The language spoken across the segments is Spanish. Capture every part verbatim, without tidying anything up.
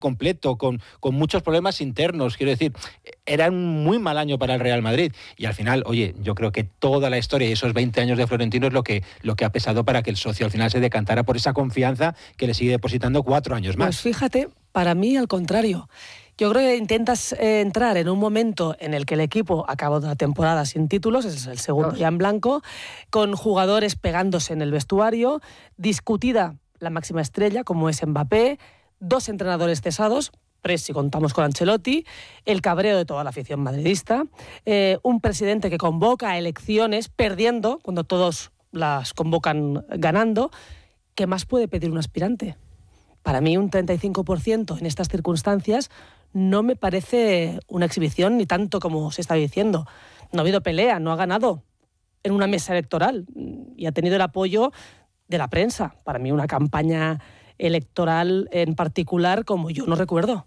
completo, con, con muchos problemas internos. Quiero decir, era un muy mal año para el Real Madrid. Y al final, oye, yo creo que toda la historia y esos veinte años de Florentino es lo que, lo que ha pesado para que el socio al final se decantara por esa confianza que le sigue depositando cuatro años más. Pues fíjate, para mí al contrario. Yo creo que intentas eh, entrar en un momento en el que el equipo acabó la temporada sin títulos, es el segundo ya en blanco, con jugadores pegándose en el vestuario, discutida la máxima estrella como es Mbappé, dos entrenadores cesados, tres si contamos con Ancelotti, el cabreo de toda la afición madridista, eh, un presidente que convoca a elecciones perdiendo cuando todos las convocan ganando. ¿Qué más puede pedir un aspirante? Para mí un treinta y cinco por ciento en estas circunstancias no me parece una exhibición ni tanto como se está diciendo. No ha habido pelea, no ha ganado en una mesa electoral y ha tenido el apoyo de la prensa. Para mí una campaña electoral en particular como yo no recuerdo.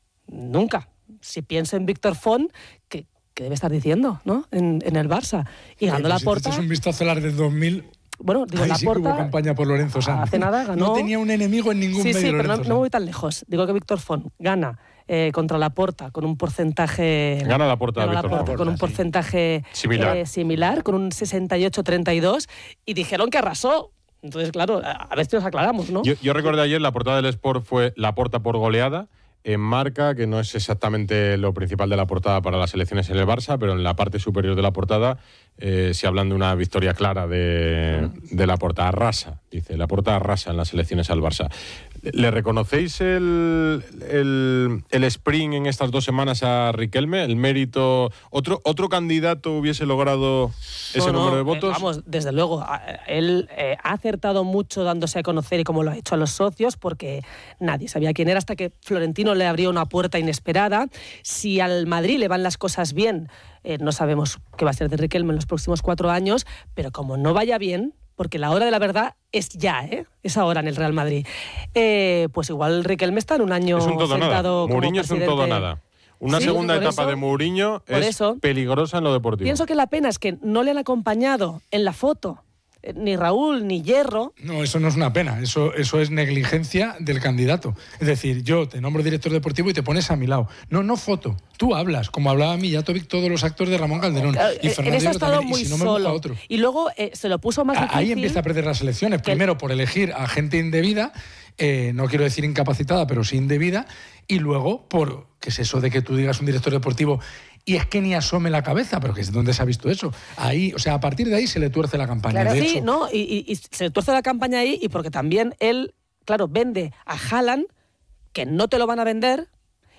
Nunca. Si pienso en Víctor Font, ¿qué, qué debe estar diciendo, ¿no? en, en el Barça? Y ganó la Porta. Si un vistazo a las del dos mil... Bueno, digo, Ahí la sí Porta, que hubo campaña por Lorenzo Sanz. Hace nada ganó. No tenía un enemigo en ningún sí, medio. Sí, pero Lorenzo no, Sanz. no voy tan lejos. Digo que Víctor Font gana eh, contra la Porta con un porcentaje. Gana la Porta, gana Víctor la Porta, Font, con un sí. porcentaje Similar. Eh, similar, con un sesenta y ocho treinta y dos, y dijeron que arrasó. Entonces, claro, a, a ver si nos aclaramos, ¿no? Yo, yo recuerdo ayer la portada del Sport fue la Porta por goleada. En marca, que no es exactamente lo principal de la portada para las elecciones en el Barça, pero en la parte superior de la portada eh, se hablan de una victoria clara de, de la Porta. Arrasa, dice, la Porta arrasa en las elecciones al Barça. ¿Le reconocéis el, el, el sprint en estas dos semanas a Riquelme? ¿El mérito? ¿Otro, otro candidato hubiese logrado ese no, no, número de votos? Eh, vamos, desde luego. Él eh, ha acertado mucho dándose a conocer y como lo ha hecho a los socios, porque nadie sabía quién era hasta que Florentino le abrió una puerta inesperada. Si al Madrid le van las cosas bien, eh, no sabemos qué va a ser de Riquelme en los próximos cuatro años, pero como no vaya bien, porque la hora de la verdad es ya, ¿eh? Es ahora en el Real Madrid. Eh, pues igual Riquelme está en un año es un todo sentado nada. Mourinho es un todo nada. Una sí, segunda etapa eso, de Mourinho es eso, peligrosa en lo deportivo. Pienso que la pena es que no le han acompañado en la foto ni Raúl ni Hierro. No, eso no es una pena, eso, eso es negligencia del candidato. Es decir, yo te nombro director deportivo y te pones a mi lado. No, no foto. Tú hablas, como hablaba Mijatovic, todos los actores de Ramón Calderón. Claro, y Fernando en eso ha estado también, muy y si no me solo. busca otro. Y luego eh, se lo puso más difícil. Ahí empieza a perder las elecciones. Primero por elegir a gente indebida, eh, no quiero decir incapacitada, pero sí indebida, y luego por, ¿qué es eso de que tú digas un director deportivo y es que ni asome la cabeza? Pero que es donde se ha visto eso. Ahí, o sea, a partir de ahí se le tuerce la campaña. Claro, de sí, hecho, ¿no? Y, y, y se le tuerce la campaña ahí y porque también él, claro, vende a Haaland, que no te lo van a vender,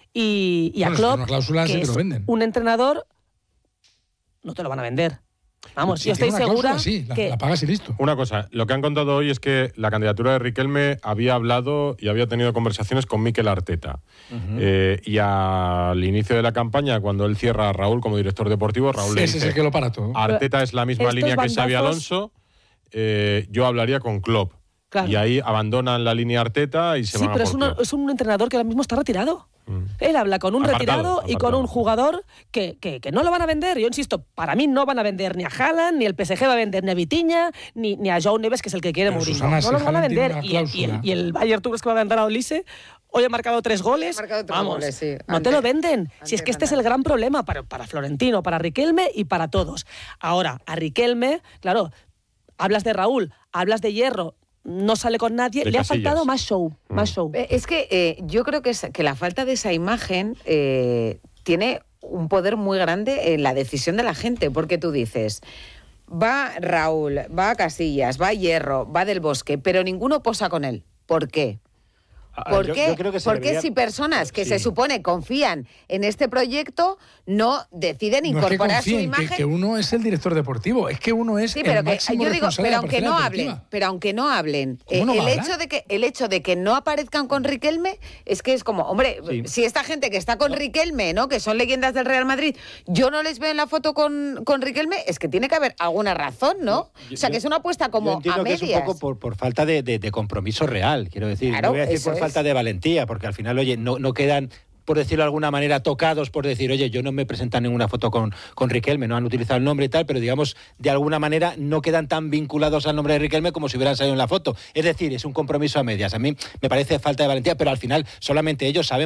y, y bueno, a es Klopp, una cláusula que sí que es lo venden. un entrenador, no te lo van a vender. Vamos, Si yo estoy tiene una segura cláusula, sí, la, que... la pagas y listo. Una cosa, lo que han contado hoy es que la candidatura de Riquelme había hablado y había tenido conversaciones con Mikel Arteta. Uh-huh. Eh, y al inicio de la campaña, cuando él cierra a Raúl como director deportivo, Raúl le Ese dice, es el que lo para todo. Arteta es la misma Estos línea que Xabi bandazos... Alonso, eh, yo hablaría con Klopp. Claro. Y ahí abandonan la línea Arteta y se sí, van pero a es, por una, Klopp. es un entrenador que ahora mismo está retirado. Mm. Él habla con un Apartado, retirado y apartado. con un jugador que, que, que no lo van a vender. Yo insisto, para mí no van a vender ni a Haaland, ni el P S G va a vender ni a Vitinha, ni, ni a Joao Neves, que es el que quiere Pero, Mourinho. Susana, no si lo van a Haaland tiene vender. una Y, y, el, cláusula. y el Bayern, ¿tú crees que va a vender a Olise? Hoy ha marcado tres goles. Marcado tres Vamos, goles, sí. no Antes, te lo venden. Si es que este es el ganar. gran problema para, para Florentino, para Riquelme y para todos. Ahora, a Riquelme, claro, hablas de Raúl, hablas de Hierro, no sale con nadie, de le Casillas. ha faltado más show, mm. más show. Es que eh, yo creo que, es, que la falta de esa imagen eh, tiene un poder muy grande en la decisión de la gente, porque tú dices, va Raúl, va Casillas, va Hierro, va Del Bosque, pero ninguno posa con él. ¿Por qué? ¿Por yo, qué? yo creo que se ¿Por qué debería... si personas que sí. se supone confían en este proyecto no deciden No incorporar es que confíen, su imagen? Que, que uno es el director deportivo, es que uno es Sí, pero el que máximo yo digo, responsable pero de la aunque parcela no deportiva. hablen, pero aunque no hablen, ¿Cómo eh, no va el a hecho hablar? de que el hecho de que no aparezcan con Riquelme es que es como, hombre, Sí. si esta gente que está con Riquelme, ¿no? Que son leyendas del Real Madrid, yo no les veo en la foto con, con Riquelme, es que tiene que haber alguna razón, ¿no? Yo- o sea, que es una apuesta Yo como entiendo a que medias. es un poco por, por falta de, de, de compromiso real, quiero decir. Claro, no voy a decir eso por es. falta de valentía, porque al final, oye, no, no quedan, por decirlo de alguna manera, tocados por decir, oye, yo no me presentan ninguna foto con, con Riquelme, no han utilizado el nombre y tal, pero digamos, de alguna manera no quedan tan vinculados al nombre de Riquelme como si hubieran salido en la foto. Es decir, es un compromiso a medias. A mí me parece falta de valentía, pero al final solamente ellos saben